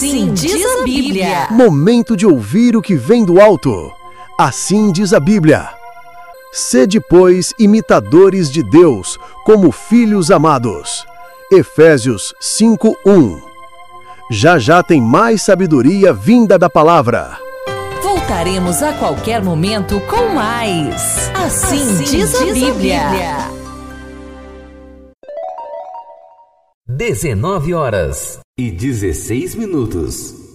Assim diz a Bíblia. Momento de ouvir o que vem do alto. Assim diz a Bíblia. Sede, pois, imitadores de Deus, como filhos amados. Efésios 5:1. Já já tem mais sabedoria vinda da palavra. Voltaremos a qualquer momento com mais. Assim diz a Bíblia. 19h16.